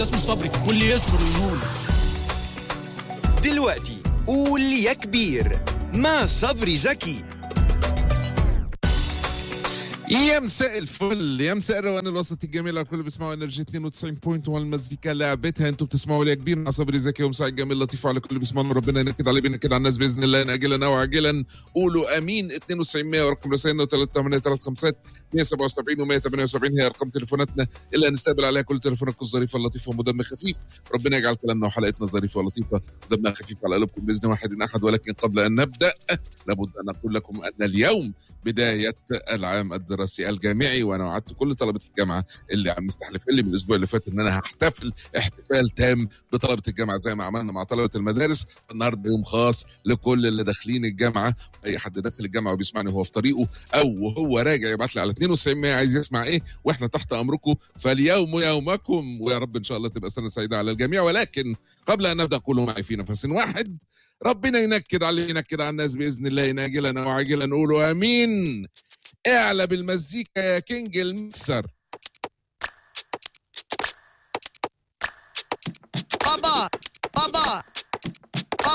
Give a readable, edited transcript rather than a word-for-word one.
اسمه صبري، واللي يصبر وينول. دلوقتي قول يا كبير مع صبري زكي. يا مساء الفل، يا مساء الروقان الوسط الجميل على الكل بيسمعوا انرجي 92.1 المزيكا لعبتها. انتوا بتسمعوا ليا كبير مع صبري زكي ومساء الجميل لطيف على الكل بيسمعونا. ربنا ينكد عليه بينكد على الناس باذن الله اجلا او عاجلا. قولوا امين. 9200 ورقم رسائلنا 3835 177 و178 هي ارقام تليفوناتنا اللي هنستقبل عليها كل تليفوناتكم الظريفه اللطيفه ودم خفيف. ربنا يجعل كلامنا وحلقتنا ظريفه ولطيفه ودمها خفيف على قلوبكم باذن واحد احد. ولكن قبل ان نبدا لابد ان اقول لكم ان اليوم بدايه العام الدراسي الجامعي، وانا وعدت كل طلبه الجامعه اللي عم مستحلفين لي من الاسبوع اللي فات ان انا هحتفل احتفال تام بطلبه الجامعه زي ما عملنا مع طلبه المدارس. النهارده يوم خاص لكل اللي داخلين الجامعه. اي حد داخل الجامعه وبيسمعني وهو في طريقه او وهو راجع يبعت لي على 92 عايز يسمع ايه، واحنا تحت امركم. فاليوم يومكم، ويا رب ان شاء الله تبقى سنه سعيده على الجميع. ولكن قبل ان نبدا قولوا معي في نفس واحد، ربنا ينكد عليه ينكد على الناس باذن الله عاجلا وعاجلا. نقولوا امين. اعلى بالمزيكا يا كينج المكسر. بابا